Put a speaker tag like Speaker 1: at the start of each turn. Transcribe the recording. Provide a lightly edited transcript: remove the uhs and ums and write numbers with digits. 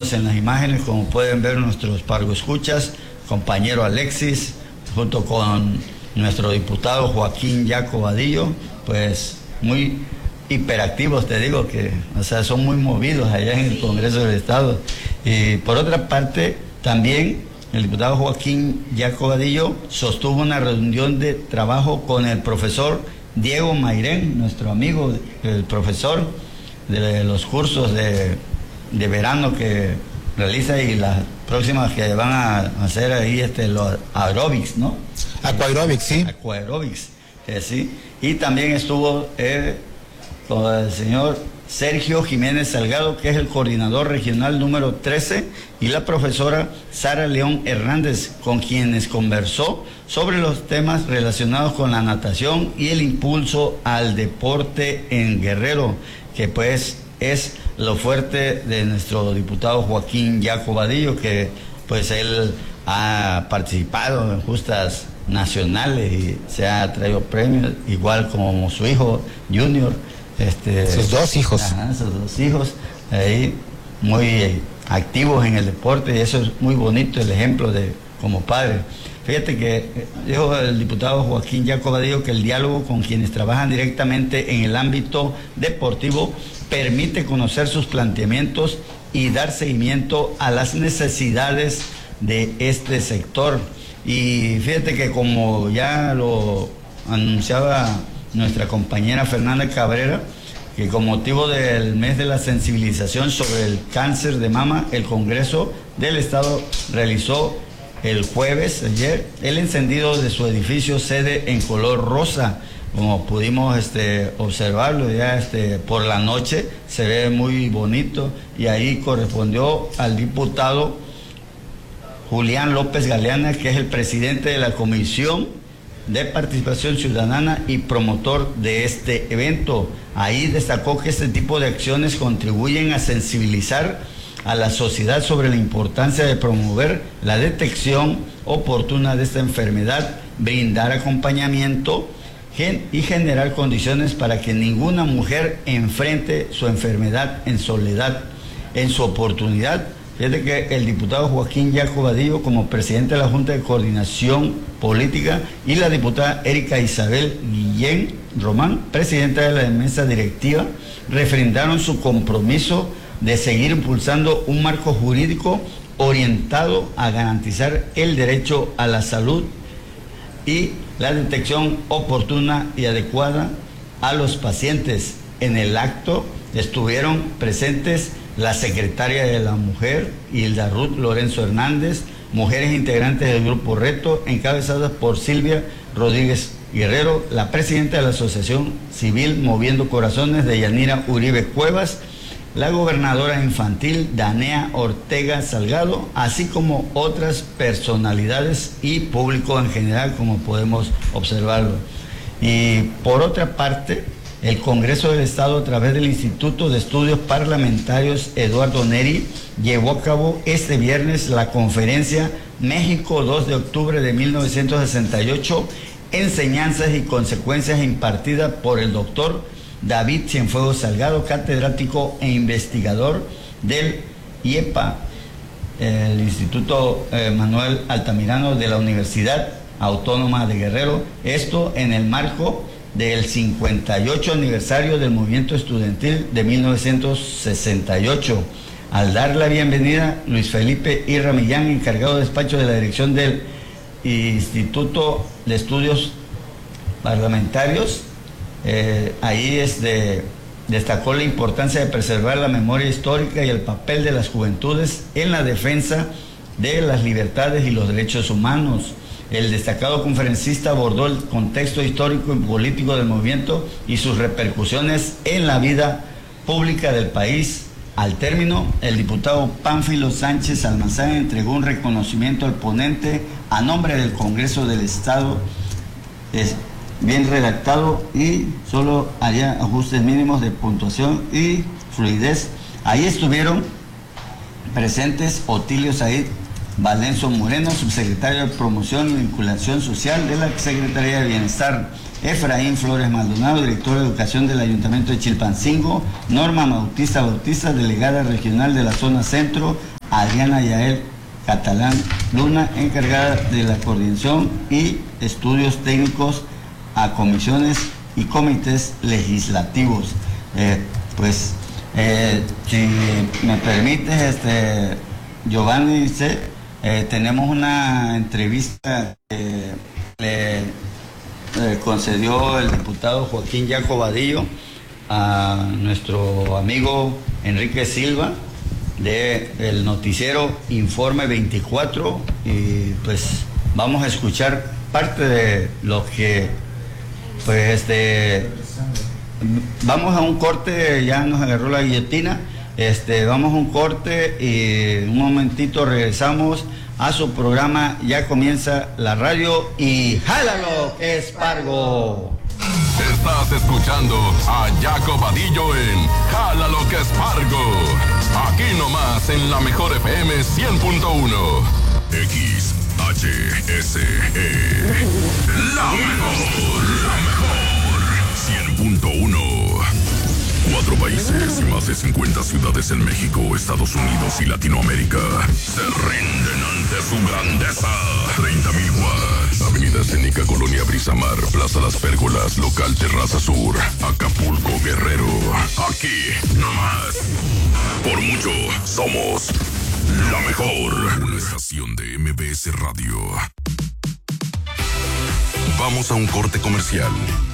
Speaker 1: tenemos en las imágenes, como pueden ver nuestros escuchas, compañero Alexis, junto con nuestro diputado Joaquín Yaco Vadillo, pues muy hiperactivos, te digo que, o sea, son muy movidos allá en el Congreso del Estado. Y por otra parte, también el diputado Joaquín Yaco Vadillo sostuvo una reunión de trabajo con el profesor Diego Mairén, nuestro amigo, el profesor de los cursos de verano que realiza y las próximas que van a hacer ahí los aeróbics, ¿no?
Speaker 2: Aquaerobics, sí.
Speaker 1: Aquaerobics, sí. Y también estuvo con el señor Sergio Jiménez Salgado, que es el coordinador regional número 13, y la profesora Sara León Hernández, con quienes conversó sobre los temas relacionados con la natación y el impulso al deporte en Guerrero, que pues es lo fuerte de nuestro diputado Joaquín Yaco Vadillo, que pues él ha participado en justas nacionales y se ha traído premios, igual como su hijo Junior.
Speaker 2: Sus dos hijos.
Speaker 1: Ajá, sus dos hijos, ahí muy activos en el deporte, y eso es muy bonito, el ejemplo de como padre. Fíjate que dijo el diputado Joaquín Yaco Vadillo que el diálogo con quienes trabajan directamente en el ámbito deportivo permite conocer sus planteamientos y dar seguimiento a las necesidades de este sector. Y fíjate que, como ya lo anunciaba nuestra compañera Fernanda Cabrera, que con motivo del mes de la sensibilización sobre el cáncer de mama, el Congreso del Estado realizó el jueves, ayer, el encendido de su edificio sede en color rosa. Como pudimos observarlo ya por la noche, se ve muy bonito, y ahí correspondió al diputado Julián López Galeana, que es el presidente de la Comisión de Participación Ciudadana y promotor de este evento. Ahí destacó que este tipo de acciones contribuyen a sensibilizar a la sociedad sobre la importancia de promover la detección oportuna de esta enfermedad, brindar acompañamiento y generar condiciones para que ninguna mujer enfrente su enfermedad en soledad, en su oportunidad. Fíjate que el diputado Joaquín Yaco Vadillo, como presidente de la Junta de Coordinación Política, y la diputada Erika Isabel Guillén Román, presidenta de la mesa directiva, refrendaron su compromiso de seguir impulsando un marco jurídico orientado a garantizar el derecho a la salud y la detección oportuna y adecuada a los pacientes. En el acto estuvieron presentes la secretaria de la Mujer, Hilda Ruth Lorenzo Hernández, mujeres integrantes del Grupo Reto, encabezadas por Silvia Rodríguez Guerrero, la presidenta de la Asociación Civil Moviendo Corazones, de Yanira Uribe Cuevas, la gobernadora infantil Danea Ortega Salgado, así como otras personalidades y público en general, como podemos observarlo. Y por otra parte, el Congreso del Estado, a través del Instituto de Estudios Parlamentarios Eduardo Neri, llevó a cabo este viernes la conferencia México 2 de octubre de 1968, Enseñanzas y Consecuencias, impartida por el doctor David Cienfuegos Salgado, catedrático e investigador del IEPA, el Instituto Manuel Altamirano de la Universidad Autónoma de Guerrero, esto en el marco del 58 aniversario del movimiento estudiantil de 1968. Al dar la bienvenida, Luis Felipe Irra Millán, encargado de despacho de la dirección del Instituto de Estudios Parlamentarios, ahí destacó la importancia de preservar la memoria histórica y el papel de las juventudes en la defensa de las libertades y los derechos humanos. El destacado conferencista abordó el contexto histórico y político del movimiento y sus repercusiones en la vida pública del país. Al término, el diputado Pánfilo Sánchez Almazán entregó un reconocimiento al ponente a nombre del Congreso del Estado. Es bien redactado y solo haría ajustes mínimos de puntuación y fluidez. Ahí estuvieron presentes Otilio Said Valenzo Moreno, subsecretario de Promoción y Vinculación Social de la Secretaría de Bienestar; Efraín Flores Maldonado, director de Educación del Ayuntamiento de Chilpancingo; Norma Bautista, delegada regional de la zona centro; Adriana Yael Catalán Luna, encargada de la coordinación y estudios técnicos a comisiones y comités legislativos. Si me permites, Giovanni, tenemos una entrevista que le concedió el diputado Joaquín Yaco Vadillo a nuestro amigo Enrique Silva del noticiero Informe 24, y pues vamos a escuchar parte de lo que vamos a un corte. Ya nos agarró la guillotina. Vamos a un corte y un momentito regresamos a su programa. Ya comienza la radio y ¡jálalo, Espargo!
Speaker 3: Estás escuchando a Yaco Vadillo en Jálalo que Espargo. Aquí nomás en la mejor FM 100.1. XHSE. La mejor 100.1. 4 países y más de 50 ciudades en México, Estados Unidos y Latinoamérica se rinden ante su grandeza. 30,000 watts. Avenida Escénica, Colonia Brisamar, Plaza Las Pérgolas, Local Terraza Sur, Acapulco, Guerrero. Aquí, nomás. Por mucho, somos la mejor. Una estación de MBS Radio. Vamos a un corte comercial.